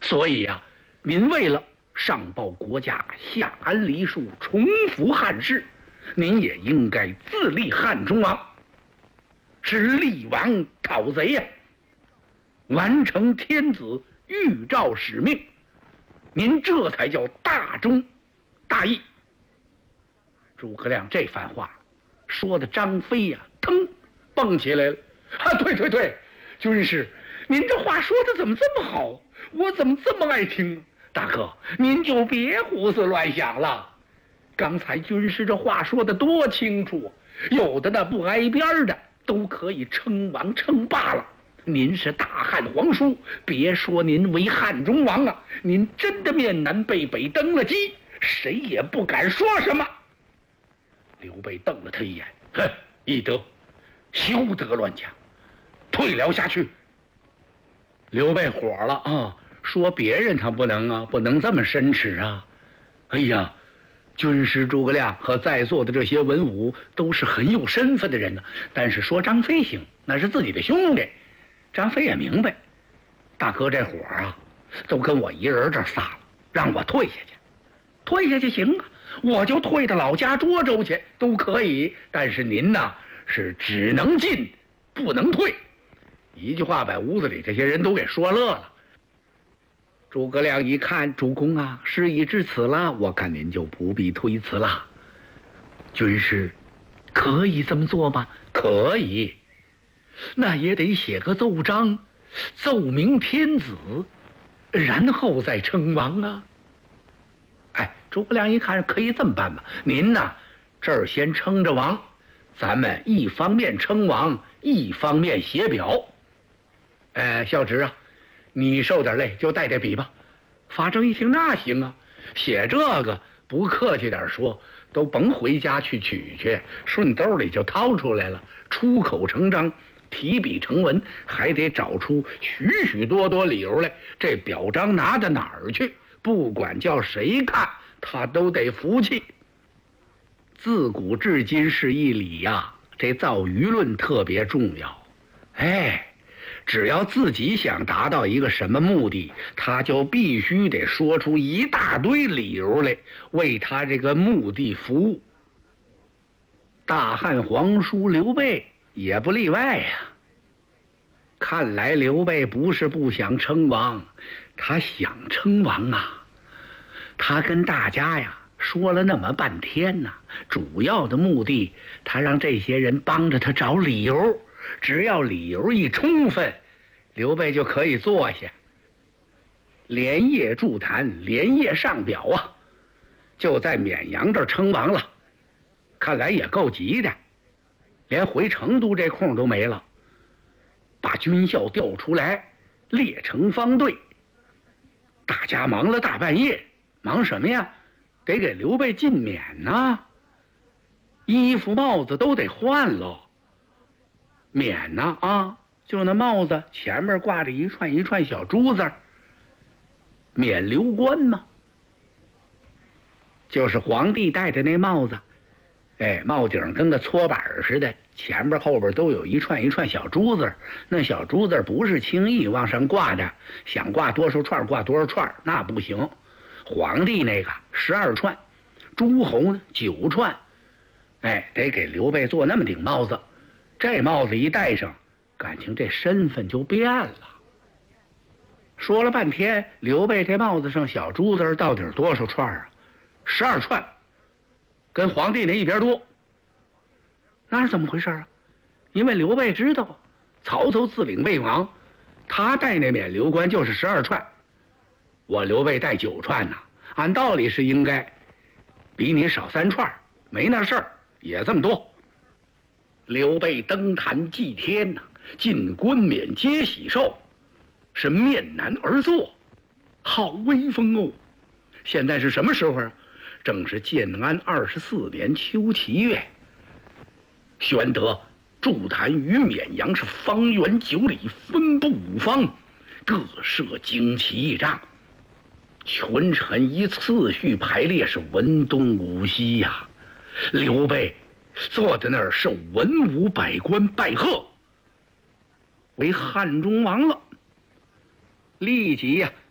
所以呀，您为了上报国家，下安黎庶，重复汉室，您也应该自立汉中王，是立王讨贼呀，完成天子预诏使命，您这才叫大忠大义。诸葛亮这番话说的张飞呀，腾蹦起来了。对，军师，您这话说的怎么这么好？我怎么这么爱听？大哥，您就别胡思乱想了。刚才军师这话说的多清楚，有的那不挨边的都可以称王称霸了。您是大汉皇叔，别说您为汉中王啊，您真的面南背北登了基，谁也不敢说什么。刘备瞪了他一眼，哼，翼德，休得乱讲，退了下去。刘备火了啊，说别人他不能啊，不能这么申耻啊。哎呀，军师诸葛亮和在座的这些文武都是很有身份的人呢，但是说张飞行，那是自己的兄弟。张飞也明白，大哥这火啊，都跟我一人这儿撒了，让我退下去，退下去行啊，我就退到老家涿州去都可以。但是您呐，是只能进不能退。一句话把屋子里这些人都给说乐了。诸葛亮一看，主公啊，事已至此了，我看您就不必推辞了。军师，可以这么做吗？可以，那也得写个奏章，奏明天子，然后再称王啊。诸葛亮一看，可以这么办吧？您呐，这儿先称着王，咱们一方面称王，一方面写表。孝直啊，你受点累就带笔吧。法正一听，那行啊，写这个不客气点说，都甭回家去取去，顺兜里就掏出来了，出口成章，提笔成文，还得找出许许多多理由来。这表彰拿到哪儿去？不管叫谁看，他都得服气。自古至今是一理呀，这造舆论特别重要。只要自己想达到一个什么目的，他就必须得说出一大堆理由来，为他这个目的服务。大汉皇叔刘备也不例外呀。看来刘备不是不想称王，他想称王啊。他跟大家呀说了那么半天呢，主要的目的，他让这些人帮着他找理由，只要理由一充分，刘备就可以坐下，连夜筑坛，连夜上表啊，就在沔阳这儿称王了。看来也够急的，连回成都这空都没了，把军校调出来，列成方队，大家忙了大半夜。忙什么呀？得给刘备进冕呐，衣服帽子都得换喽。冕呐啊，就那帽子前面挂着一串一串小珠子，冕旒冠嘛，就是皇帝戴的那帽子。帽顶跟个搓板似的，前边后边都有一串一串小珠子，那小珠子不是轻易往上挂的，想挂多少串挂多少串，那不行。皇帝那个12串，诸侯呢9串，得给刘备做那么顶帽子。这帽子一戴上，感情这身份就变了。说了半天，刘备这帽子上小珠子到底多少串啊？12串，跟皇帝那一边多。那是怎么回事啊？因为刘备知道曹操自领魏王，他戴那冕旒冠就是12串。我刘备带9串呢，按道理是应该比你少3串，没那事儿，也这么多。刘备登坛祭天呐，进冠冕接喜寿，是面南而坐，好威风哦。现在是什么时候啊？正是建安24年秋7月，宣德筑坛于沔阳，是方圆9里，分布5方，各设旌旗1丈。群臣依次序排列，是文东武西呀。刘备坐在那儿，受文武百官拜贺，为汉中王了。立即呀，